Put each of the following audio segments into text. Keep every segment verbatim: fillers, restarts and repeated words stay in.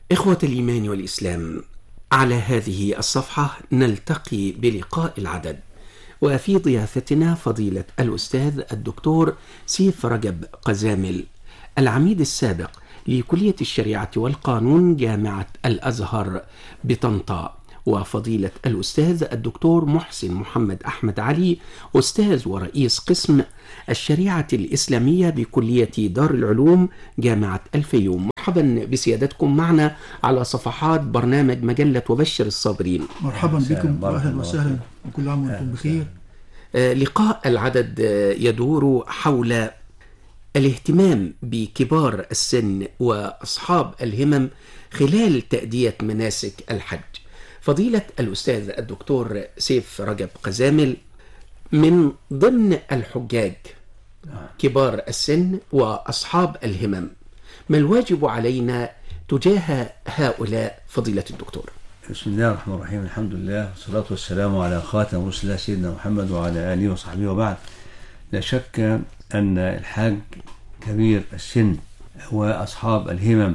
إخوة الإيمان والإسلام، على هذه الصفحة نلتقي بلقاء العدد، وفي ضيافتنا فضيلة الأستاذ الدكتور سيف رجب قزامل، العميد السابق لكلية الشريعة والقانون جامعة الأزهر بطنطا، وفضيلة الأستاذ الدكتور محسن محمد أحمد علي، أستاذ ورئيس قسم الشريعة الإسلامية بكلية دار العلوم جامعة الفيوم. مرحبا بسيادتكم معنا على صفحات برنامج مجلة وبشر الصابرين. مرحبا بكم وأهلا وسهلا وكل عام وانتم بخير. لقاء العدد يدور حول الاهتمام بكبار السن وأصحاب الهمم خلال تأدية مناسك الحج. فضيلة الأستاذ الدكتور سيف رجب قزامل، من ضمن الحجاج كبار السن وأصحاب الهمم، ما الواجب علينا تجاه هؤلاء فضيلة الدكتور؟ بسم الله الرحمن الرحيم، الحمد لله والصلاة والسلام على خاتم رسل الله سيدنا محمد وعلى آله وصحبه وبعد. لا شك أن الحاج كبير السن وأصحاب الهمم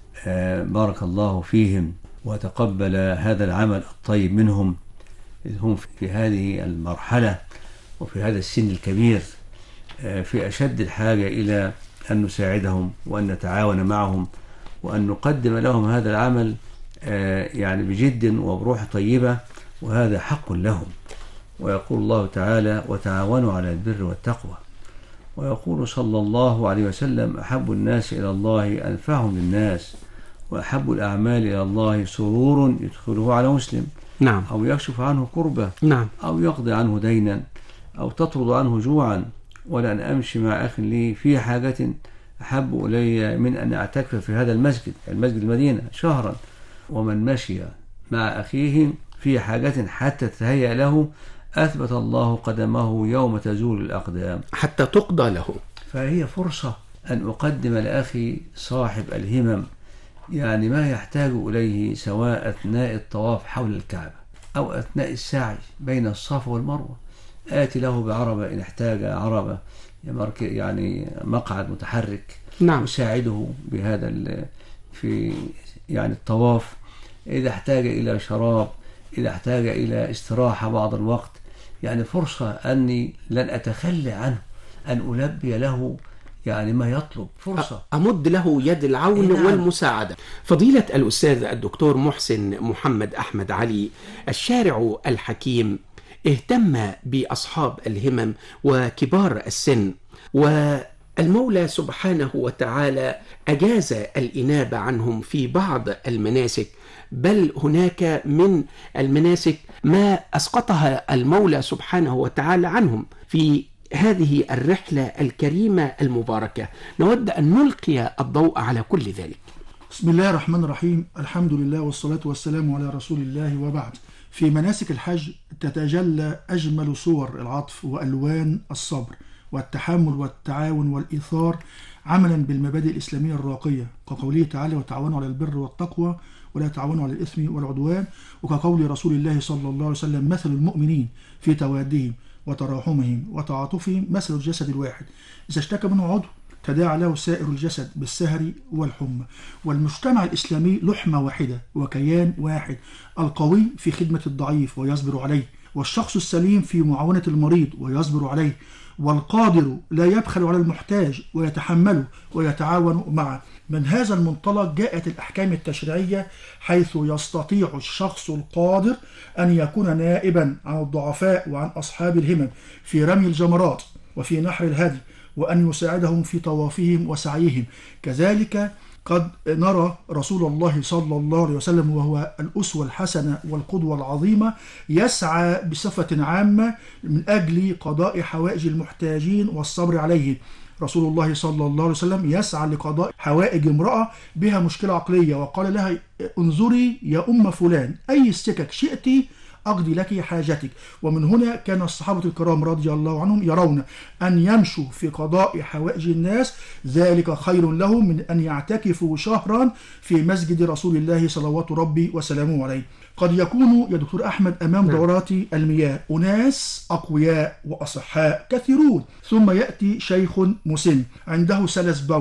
بارك الله فيهم وتقبل هذا العمل الطيب منهم، إذ هم في هذه المرحلة وفي هذا السن الكبير في أشد الحاجة إلى أن نساعدهم وأن نتعاون معهم وأن نقدم لهم هذا العمل يعني بجد وبروح طيبة، وهذا حق لهم. ويقول الله تعالى: وتعاونوا على البر والتقوى. ويقول صلى الله عليه وسلم: أحب الناس إلى الله أنفعهم للناس، وأحب الأعمال إلى الله سرور يدخله على مسلم، نعم، أو يكشف عنه كربة، نعم، أو يقضي عنه دينا، أو تطرد عنه جوعا. ولأن أمشي مع أخ لي في حاجة أحب إلي من أن أعتكف في هذا المسجد، المسجد المدينة، شهرا. ومن مشي مع أخيه في حاجة حتى تهيأ له أثبت الله قدمه يوم تزول الأقدام، حتى تقضى له. فهي فرصة أن أقدم لأخي صاحب الهمم يعني ما يحتاج إليه، سواء أثناء الطواف حول الكعبة أو أثناء السعي بين الصفا والمروة. آتي له بعربة إن احتاج عربة، يعني مقعد متحرك، نعم، أساعده بهذا في يعني الطواف. إذا احتاج إلى شراب، إذا احتاج إلى استراحة بعض الوقت، يعني فرصة أني لن أتخلى عنه، أن ألبي له يعني ما يطلب، فرصة أمد له يد العون نعم. والمساعدة. فضيلة الأستاذ الدكتور محسن محمد أحمد علي، الشارع الحكيم اهتم بأصحاب الهمم وكبار السن، والمولى سبحانه وتعالى أجاز الإنابة عنهم في بعض المناسك، بل هناك من المناسك ما أسقطها المولى سبحانه وتعالى عنهم. في هذه الرحلة الكريمة المباركة نود أن نلقي الضوء على كل ذلك. بسم الله الرحمن الرحيم، الحمد لله والصلاة والسلام على رسول الله وبعد. في مناسك الحج تتجلى أجمل صور العطف وألوان الصبر والتحمل والتعاون والإيثار، عملا بالمبادئ الإسلامية الراقية، كقوله تعالى: وتعاونوا على البر والتقوى ولا تعاونوا على الإثم والعدوان، وكقول رسول الله صلى الله عليه وسلم: مثل المؤمنين في توادهم وتراحمهم وتعاطفهم مثل الجسد الواحد، إذا اشتكى منه عضو تداعى له سائر الجسد بالسهر والحمى. والمجتمع الإسلامي لحمة واحدة وكيان واحد، القوي في خدمة الضعيف ويصبر عليه، والشخص السليم في معاونة المريض ويصبر عليه، والقادر لا يبخل على المحتاج ويتحمله ويتعاون معه. من هذا المنطلق جاءت الأحكام التشريعية، حيث يستطيع الشخص القادر أن يكون نائبا عن الضعفاء وعن أصحاب الهمم في رمي الجمرات وفي نحر الهدي، وأن يساعدهم في طوافهم وسعيهم. كذلك قد نرى رسول الله صلى الله عليه وسلم، وهو الأسوة الحسنة والقدوة العظيمة، يسعى بصفة عامة من أجل قضاء حوائج المحتاجين والصبر عليهم. رسول الله صلى الله عليه وسلم يسعى لقضاء حوائج امرأة بها مشكلة عقلية، وقال لها: انظري يا أم فلان، أي السكك شئت أقضي لك حاجتك. ومن هنا كان الصحابة الكرام رضي الله عنهم يرون أن يمشوا في قضاء حوائج الناس، ذلك خير لهم من أن يعتكفوا شهرا في مسجد رسول الله صلوات ربي وسلامه عليه. قد يكون يا دكتور أحمد أمام دورات المياه أناس أقوياء وأصحاء كثيرون، ثم يأتي شيخ مسن عنده سلس بول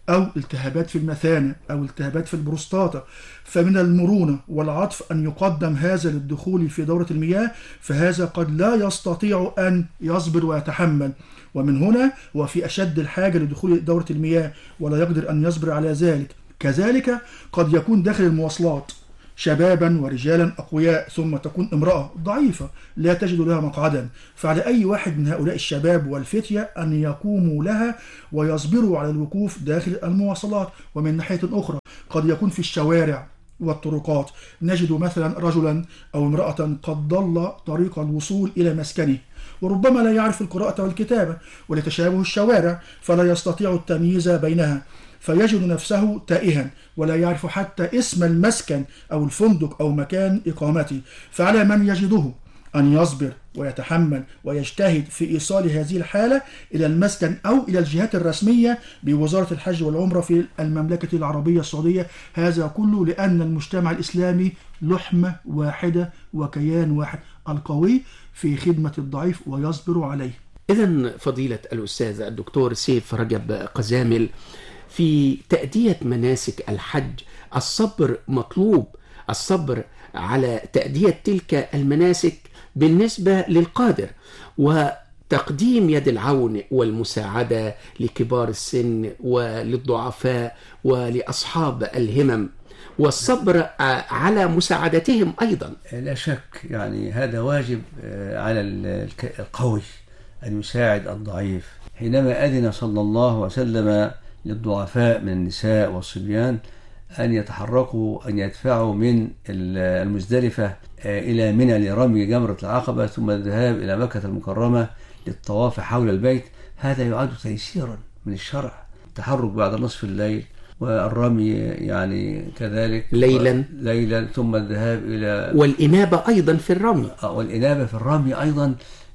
أو التهابات في المثانة أو التهابات في البروستاتا، فمن المرونة والعطف أن يقدم هذا للدخول في دورة المياه، فهذا قد لا يستطيع أن يصبر ويتحمل، ومن هنا هو في أشد الحاجة لدخول دورة المياه ولا يقدر أن يصبر على ذلك. كذلك قد يكون داخل المواصلات شبابا ورجالا أقوياء، ثم تكون امرأة ضعيفة لا تجد لها مقعدا، فعلى أي واحد من هؤلاء الشباب والفتية أن يقوموا لها ويصبروا على الوقوف داخل المواصلات. ومن ناحية أخرى قد يكون في الشوارع والطرقات نجد مثلا رجلا أو امرأة قد ضل طريق الوصول إلى مسكنه، وربما لا يعرف القراءة والكتابة ولتشابه الشوارع فلا يستطيع التمييز بينها، فيجد نفسه تائها ولا يعرف حتى اسم المسكن أو الفندق أو مكان إقامته. فعلى من يجده أن يصبر ويتحمل ويجتهد في إيصال هذه الحالة إلى المسكن أو إلى الجهات الرسمية بوزارة الحج والعمرة في المملكة العربية السعودية. هذا كله لأن المجتمع الإسلامي لحمة واحدة وكيان واحد، القوي في خدمة الضعيف ويصبر عليه. إذن فضيلة الأستاذ الدكتور سيف رجب قزامل، في تأدية مناسك الحج الصبر مطلوب، الصبر على تأدية تلك المناسك بالنسبة للقادر، وتقديم يد العون والمساعدة لكبار السن وللضعفاء ولأصحاب الهمم، والصبر على مساعدتهم أيضا. لا شك، يعني هذا واجب على القوي أن يساعد الضعيف. حينما أذن صلى الله عليه وسلم للضعفاء من النساء والصبيان أن يتحركوا، أن يدفعوا من المزدلفة إلى منى لرمي جمرة العقبة ثم الذهاب إلى مكة المكرمة للطواف حول البيت، هذا يعد تيسيرا من الشرع. التحرك بعد نصف الليل والرمي يعني كذلك ليلا ليلا ثم الذهاب إلى والإنابة أيضا في الرمي والإنابة في الرمي أيضا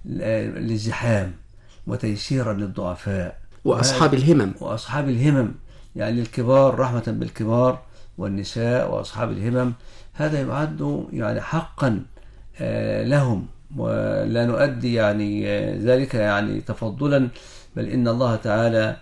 للزحام وتيسيرا للضعفاء وأصحاب الهمم وأصحاب الهمم يعني الكبار رحمة بالكبار والنساء وأصحاب الهمم. هذا يعد يعني حقا لهم، ولا نؤدي يعني ذلك يعني تفضلا، بل إن الله تعالى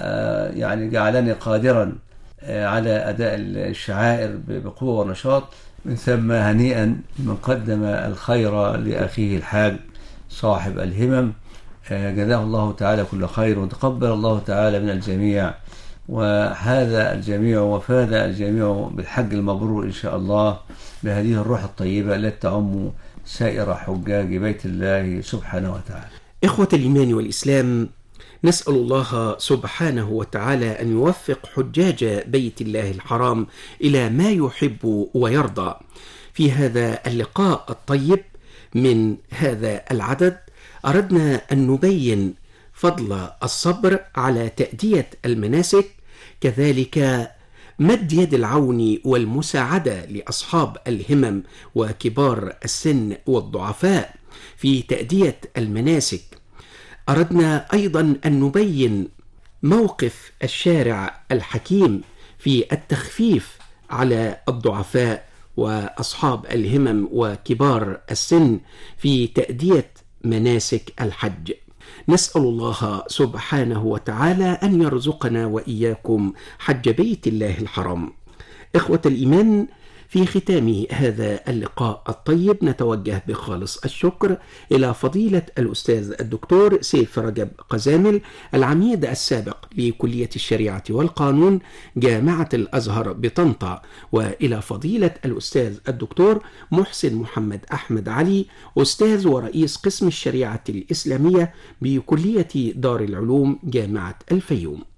يعني جعلني قادرا على أداء الشعائر بقوة ونشاط. من ثم هنيئا من قدم الخير لأخيه الحاج صاحب الهمم، جزاه الله تعالى كل خير وتقبل الله تعالى من الجميع، وهذا الجميع وفاد الجميع بالحج المبرور إن شاء الله بهذه الروح الطيبة التي تعم سائر حجاج بيت الله سبحانه وتعالى. إخوة الإيمان والإسلام، نسأل الله سبحانه وتعالى أن يوفق حجاج بيت الله الحرام إلى ما يحب ويرضى. في هذا اللقاء الطيب من هذا العدد أردنا أن نبين فضل الصبر على تأدية المناسك، كذلك مد يد العون والمساعدة لأصحاب الهمم وكبار السن والضعفاء في تأدية المناسك. أردنا أيضا أن نبين موقف الشارع الحكيم في التخفيف على الضعفاء وأصحاب الهمم وكبار السن في تأدية مناسك الحج. نسأل الله سبحانه وتعالى أن يرزقنا وإياكم حج بيت الله الحرام. إخوة الإيمان، في ختام هذا اللقاء الطيب نتوجه بخالص الشكر إلى فضيلة الأستاذ الدكتور سيف رجب قزامل، العميد السابق لكلية الشريعة والقانون جامعة الأزهر بطنطا، وإلى فضيلة الأستاذ الدكتور محسن محمد أحمد علي، أستاذ ورئيس قسم الشريعة الإسلامية بكلية دار العلوم جامعة الفيوم.